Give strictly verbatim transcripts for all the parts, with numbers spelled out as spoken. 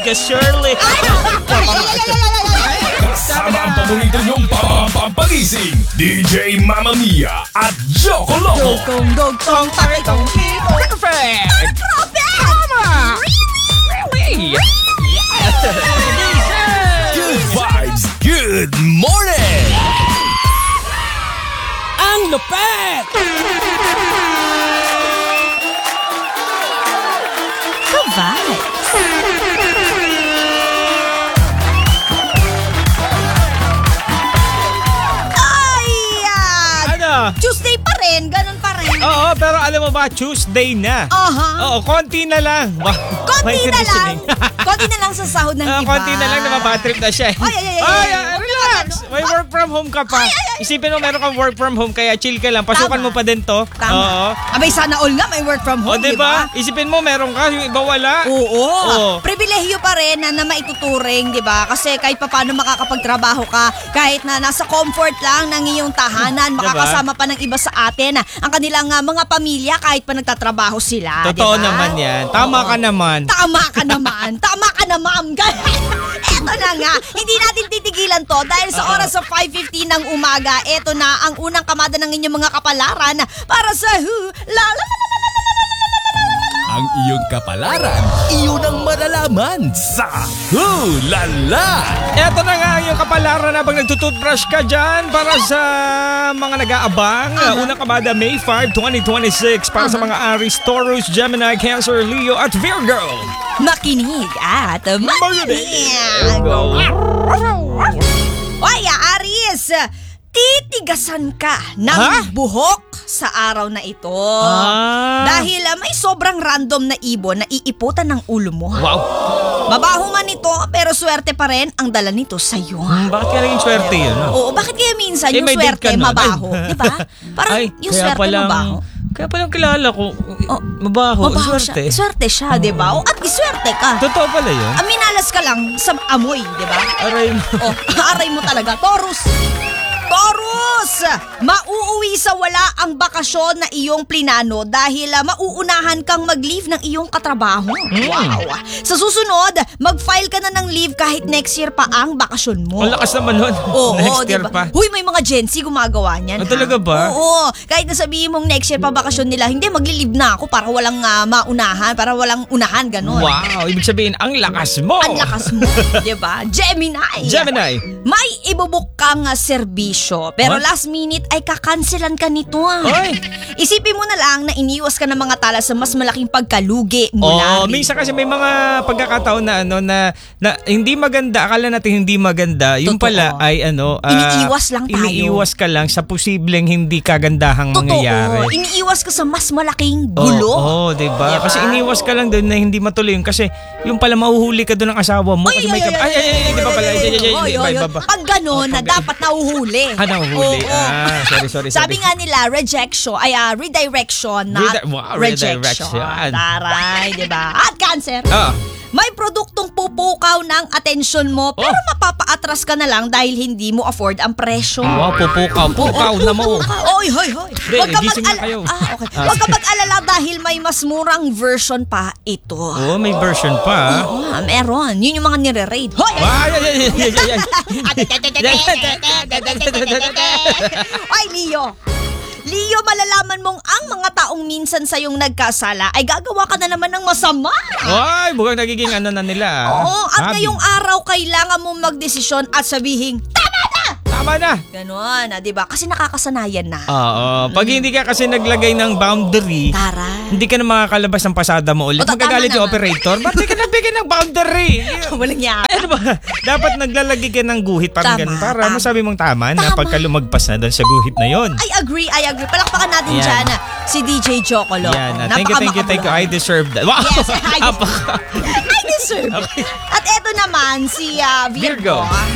ka, Shirley. Kasama ang paborito niyong pampapagising, D J Mamma Mia at Joko Loco. Dugtong, dugtong, takitong, tito. Perfect! Grabe! Tama! Really? Yes! Good vibes, good morning! Ang lupet! The vibes. Tuesday pa rin, ganun pa rin. Oo, pero alam mo ba, Tuesday na. Aha. Oo, konti na lang. Ba, Konti na lang. Konti na lang sa sahod ng uh, iba. Konti na lang na mabatrip na siya. Ay, ay, ay, ay, ay, ay, ay, relax. May work from home ka pa. Ay, ay, ay. Isipin mo, meron kang work from home, kaya chill ka lang. Pasukan Tama. mo pa din to. Tama. Oo. Abay, sana all nga may work from O, home, diba? diba? Isipin mo, meron ka, yung iba wala. Oo. Oo. Pribilehyo pa rin na, na maituturing, di ba? Kasi kahit paano makakapagtrabaho ka, kahit na nasa comfort lang ng iyong tahanan, makakasama pa ng iba sa atin, ang kanilang uh, mga pamilya kahit pa nagtatrabaho sila. Totoo diba? naman yan. Tama Oo. ka naman. Tama ka naman. Tama ka na, ma'am. Eto na nga. Hindi natin titigilan to dahil sa Uh-oh. oras sa five fifteen ng umaga, eto na ang unang kamada ng inyong mga kapalaran para sa Who La La La La La La La. Ang iyong kapalaran, iyon ang malalaman sa Hulala! Eto na nga yung kapalaran habang nagtututbrush ka dyan para sa mga nag-aabang. Uh, unang kamada May fifth, twenty twenty-six para sa mga Aries, Taurus, Gemini, Cancer, Leo at Virgo. Makinig at makinig. Oy, Aries! Titigasan ka ng Ha? buhok sa araw na ito. Ah. Dahil uh, may sobrang random na ibon na iiputan ng ulo mo. Wow. Mabaho man ito, pero swerte pa rin ang dala nito sa iyo. Hmm, bakit kaya naging swerte yun? No? Oo, bakit kaya minsan Eh, yung may date swerte ka nun. mabaho? Di ba? Parang Ay, yung kaya swerte palang- mabaho. Kaya palang kilala ko, Oh, mabaho, Mabaho swerte. siya. Swerte siya, di ba? O, at iswerte ka. Totoo pala yun? Aminalas ka lang sa amoy, di ba? Aray mo. Oh, aray mo talaga. Taurus! Taurus! Mauuwi sa wala ang bakasyon na iyong plinano dahil uh, mauunahan kang mag-leave ng iyong katrabaho. Mm. Wow! Sa susunod, mag-file ka na ng leave kahit next year pa ang bakasyon mo. Ang lakas naman nun. Oo, Next year diba? pa. Huy, may mga Gen Z gumagawa niyan. Ah, ha? talaga ba? Oo. Kahit na sabihin mong next year pa bakasyon nila, hindi, magli-leave na ako para walang uh, maunahan, para walang unahan, ganun. Wow, ibig sabihin, ang lakas mo. Ang lakas mo, di ba? Gemini. Gemini. May ibubuk kang uh, serbisyo, pero What? last minute ay kakanselan ka nito. ah. Oy. Isipin mo na lang na iniwas ka ng mga tala sa mas malaking pagkalugi Oh, mula rito. minsan kasi may mga pagkakataon na ano na, na hindi maganda, akala natin hindi maganda. Yung Totoo. pala ay ano, ah, Iniiwas lang tayo. Iniiwas ka lang sa posibleng hindi kagandahang Totoo, mangyayari. iniiwas ka sa mas malaking gulo. Oo, oh, diba? Diba? Kasi iniwas ka lang doon na hindi matuloy yun kasi yung pala mahuhuli ka doon ng asawa mo kasi may kap... Ay, ay, ay, ay, di ba pala? Ay, ay, ay, ay, Oy, iba, oy, iba oy. ba? Pag gano'n, na dapat nahuhuli. Ah, nahuhuli. Oo. Ah, sorry, sorry, sorry. Sabi nga nila, rejection, ay ah, redirection, not Redi- wow, rejection. redirection. Taray, di ba? At cancer. Ah. May produktong pupukaw ng atensyon mo pero Oh. mapapaatras ka na lang dahil hindi mo afford ang presyo. Wow, pupukaw. Pupukaw na mo. Oy, hoy, hoy. Hindi, Huwag ka gising na mag-ala- kayo. Ah, okay. Ah. Huwag ka mag-alala dahil may mas murang version pa ito. Oo, may version pa. Oo, ah, meron. Yun yung mga nire-raid. Hoy! Ay, ay, ay, ay, ay, ay. Ay, Leo! Leo, malalaman mong ang mga taong minsan sa yung nagkasala ay gagawa ka na naman ng masama. Ay, bugang nagiging ano na nila. ah. Oo, at Habi. ngayong araw kailangan mong magdesisyon at sabihin, tama na! Tama na. Ganon, ah, di ba? Kasi nakakasanayan na. Oo. Pag hindi ka kasi naglagay ng boundary, Tara. hindi ka na makakalabas ng pasada mo ulit. O, tama Magagalit yung naman. operator. Ba't di ka nagbigay ng boundary? Walang niya. Ano ba? Dapat naglalagay ka ng guhit parang Tama, ganun. Para tama. masabi mong tama, na Tama. pagka lumagpas na doon sa guhit na yon. I agree, I agree. Palakpakan natin Yan. dyan ah, si D J Joko Loco. Yan. ah, Thank you, thank you, thank you. I deserve that. Wow! Yes, I Apaka- I deserve it. Okay. At eto naman, si ah, Virgo. Virgo.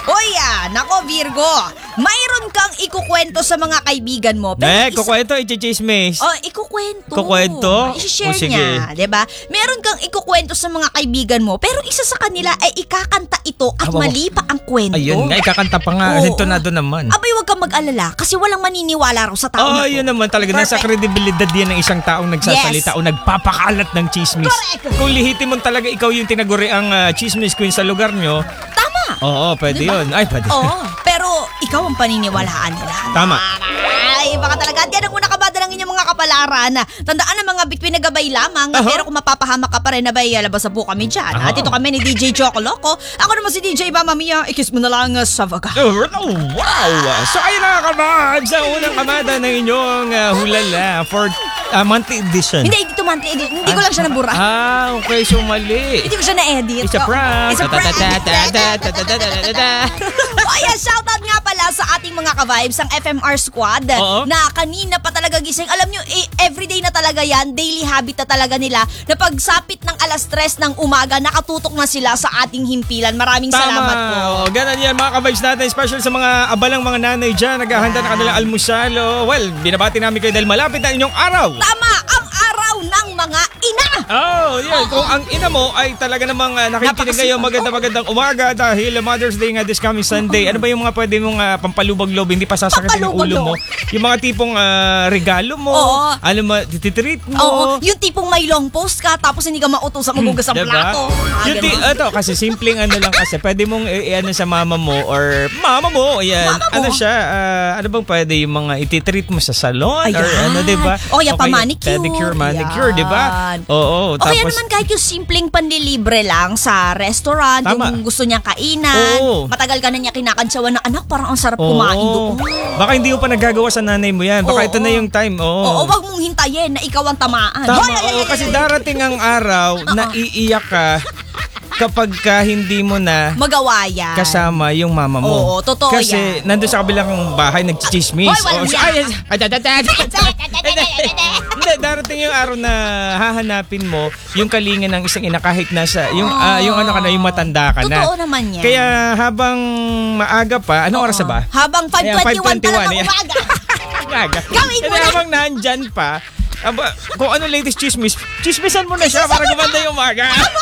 Hoy, ah, nako Virgo, mayroon kang ikukwento sa mga kaibigan mo. Pero Eh, isa- kukwento, i-chismis. Oh, ikukwento. Kukwento? I-share O, sige. niya, 'di ba? Meron kang ikukwento sa mga kaibigan mo, pero isa sa kanila ay ikakanta ito at Aba, mali pa ang kwento. Ayun nga, ikakanta pa nga. Oo. Sintonado naman. Abay, wag kang mag-alala kasi walang maniniwala raw sa tao Oh, na to. yun naman talaga. Nasa Perfect. kredibilidad yan ng isang taong nagsasalita Yes. o nagpapakalat ng chismis. Correct. Kung lihitin mo talaga ikaw yung tinaguri ang ah, chismis queen sa lugar nyo, Tama. oo, pwede Diba? yun. Ay, pwede. Oo, pero ikaw ang paniniwalaan nila. Tama. Ay, baka talaga. At yan ang una kabada ng inyong mga kapalaran. Tandaan na mga bituin na gabay lamang. Aha. Pero kung mapapahamak ka pa rin, abay, labas na po kami dyan. Aha. At ito kami ni D J Choco Loco. Ako naman si D J Mama Mia. Ikis mo na lang uh, sa vaga. Oh, wow! So ayun na kamad sa unang kamada ng inyong uh, hulala for uh, monthly edition. Hindi, dito monthly edit. Hindi ko lang siya nabura. Ah, okay. So mali. Hindi ko siya na-edit. It's a prank. It's a prank. Ta-ta-ta-ta-ta-ta-ta-ta-ta-ta. O ayan, shoutout nga pala sa ating mga ka-vibes, ang F M R Squad, Oo. na kanina pa talaga gising. Alam nyo, eh, everyday na talaga yan, daily habit na talaga nila, na pagsapit ng alas tres ng umaga, nakatutok na sila sa ating himpilan. Maraming salamat po. Oo, ganun yan mga ka-vibes natin. Special sa mga abalang mga nanay dyan. Naghahanda na kanilang almusal. Oh, well, binabati namin kayo dahil malapit na inyong araw. Tama, ang araw ng mga ina. Oh, yan. Kung ang ina mo ay talaga namang uh, nakikinig Napakasipag. ngayon, maganda-magandang umaga dahil Mother's Day nga this coming Sunday. Ano ba yung mga pwede mong uh, pampalubag-loob, hindi pa sasakitin yung ulo mo? Yung mga tipong uh, regalo mo, Oo. ano mo, tititreat mo. Oo, yung tipong may long post ka, tapos hindi ka mautos ang hugas ng Diba? plato. Ah, Yung ti- ganun. ito, kasi simpleng ano lang kasi, pwede mong i- ano sa mama mo or mama mo, ayan. Mama mo. Ano siya, ah, ano bang pwede yung mga ititreat mo sa salon? Or Ayan. ano, diba? O, kaya Okay, pa-manicure. Pedicure, manicure, diba? Yan. Oo, O kaya tapos... naman kahit yung simpleng panlilibre lang sa restaurant, Tama. yung gusto niyang kainan, Oo. matagal ka na niya kinakantsawan ng anak, parang ang sarap Oo. kumain doon. Baka hindi mo pa nagagawa sa nanay mo yan. Baka Oo. ito na yung time. Oo. Oo, wag mong hintayin na ikaw ang tamaan. Tama, Hoy, ay, ay, oo, ay, kasi ay, ay. darating ang araw na iiyak ka kapag ka hindi mo na Magawa yan. kasama yung mama mo. Oo, totoo Kasi yan. nandun sa kabilang bahay, nagchichismis. Hoy, walang Oo, so- yan. ay, ay, ay, ay, ay, ay. Hindi, darating yung araw na hahanapin mo yung kalinga ng isang ina kahit nasa, yung, ah, yung ano ka na, yung matanda ka na. Totoo naman yan. Kaya habang maaga pa, anong oras na ba? Habang five Ayan, twenty-one pa lang ng ayan. umaga. Maaga. Gawin mo Kasi na. habang nandyan pa, aba, kung ano latest chismis, chismisan mo na siya para gumanda yung umaga.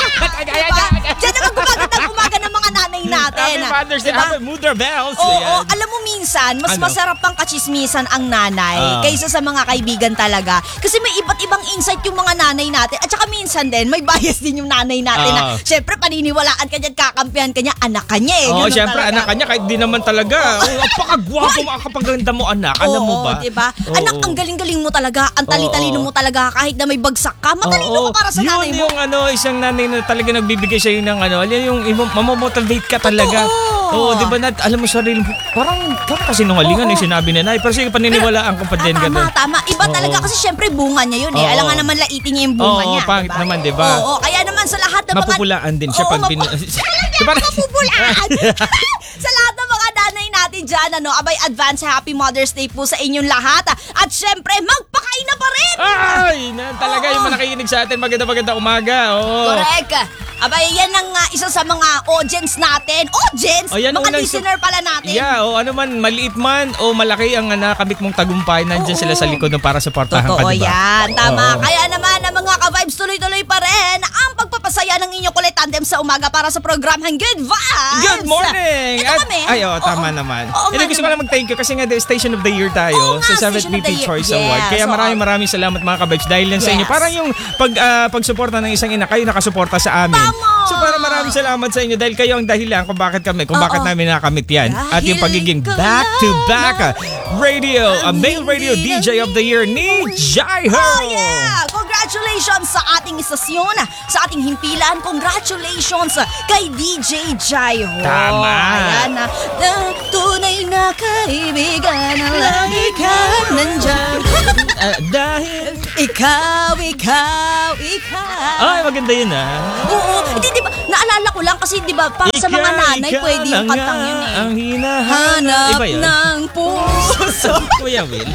Diba? Diyan naman gumaganda ang umaga ng mga nanay natin. Happy Father's Day, Diba? Happy Mother Bells. Oo, Ayan. alam mo minsan, mas Ano? masarap pang kachismisan ang nanay Ah. kaysa sa mga kaibigan talaga. Kasi may iba't ibang insight yung mga nanay natin. At saka minsan din, may bias din yung nanay natin Ah. na syempre paniniwalaan ka dyan, kakampihan ka niya, anak ka niya eh. Oo, Ganun syempre, talaga. anak kanya, kahit di naman talaga. Oh, apakagwapo, makakapaganda mo, anak. Alam mo Oo, ba? diba? Oo. Anak, ang galing-galing mo talaga, ang tali-talino Oo. mo talaga, kahit na may bagsak ka, matalino Oo. ka para sa Yun nanay mo. yung ano, isang nanay na talaga nagbibigay sa'yo ng ano, alam yung imo- mamomotivate ka talaga. Oo, di ba na, alam mo sarili mo, parang, parang kasi nungalingan Oo. yung sinabi na nay, pero sige, paniniwalaan ko pa din Ah, tama, ganun. tama. Iba Oo. talaga kasi syempre bunga niya yun eh. Oo. Alam nga naman laitin niya yung bunga Oo, niya. pangit naman, diba? Oo, kaya naman sa lahat ng mga... Mapupulaan din siya Oo, pag bin... mapu- Diba? Mapupulaan! Sa lahat ng mga nanay natin dyan, ano, abay advance happy Mother's Day po sa inyong lahat. At syempre, magpakain na pa rin! Ay, na, talaga Oo. yung mga nakikinig sa atin, maganda-maganda umaga. Oo. Correct. Abay, yan ang uh, isa sa mga audience natin. Audience? O, yan ang mga unang listener pala natin. Yeah, o ano man, maliit man o malaki ang uh, nakamit mong tagumpay, nandyan Oo. sila sa likod ng para suportahan ka, Totoo diba? yan. Tama. Oo. Kaya naman ang mga ka-vibes tuloy-tuloy pa rin ang pagpapasaya ng inyong kulit tandem sa umaga para sa programang Good Vibes. Good morning! Ito kami. Ay, oh, tama Oo. naman. Oo Hindi nga gusto ko naman. lang mag-thank you kasi nga the Station of the Year tayo Oo nga, sa seventh Station of the People's Year. Choice Yes, Award. Kaya oo. maraming maraming salamat mga ka-vibes dahil lang sa inyo. Yes. Parang yung pag, ah, pagsuporta ng isang ina, kayo nakasuporta sa amin. Tama. So para maraming salamat sa inyo dahil kayo ang dahilan kung bakit kami, kung Oo. bakit namin nakamit yan. At yung Dahil pagiging ikaw back-to-back ah, radio, a ang male radio hindi D J of the Year ni Jaiho! Oh yeah! Congratulations sa ating istasyon, sa ating himpilan. Congratulations kay D J Jaiho. Tama. Ayan na. na tunay na kaibigan na lagi ka nandyan. Ah, dahil... Ikaw, ikaw, ikaw. Ay, maganda yun ah. Oo, hindi, di ba? Naalala ko lang kasi, di ba, para sa mga Ikaw, nanay, ikaw pwede yung na kantang nga yun eh. ang hinahanap. Hanap Iba yun? ng puso. Kuya Will.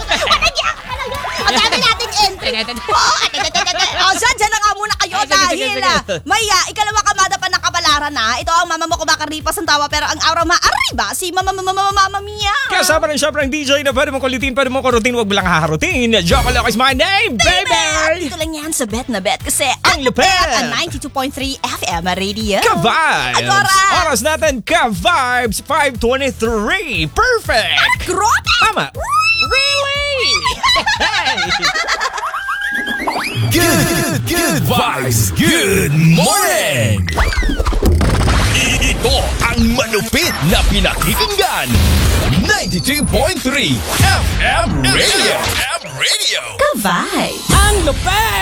Ang dami nating entry. Oh, oh, dyan, dyan na nga muna kayo Ah, sige, sige, dahil sige. ah, may ah, ikalawa kamada pa ng kapalaran tara na. Ito ang mama mo kumakaripas ang tawa pero ang aura maariba si Mama Mama Mama Mama Mia. Kasama rin syempre ang D J na pwede mong kulitin, pwede mong kurutin, wag bilang haharutin. Joko Loco is my name, baby! At dito lang yan sa Bet na Bet kasi Ang lupit! ang ninety-two point three F M radio. Ka-vibes! Ano oras? Oras natin, ka-vibes, five twenty-three. Perfect! Grote! Tama! Really? Hey! Good, good vibes, good morning! Ito ang malupit na pinakikinggan. ninety-two point three F M Radio. F M Radio. Ka-vibe. Ang lupit!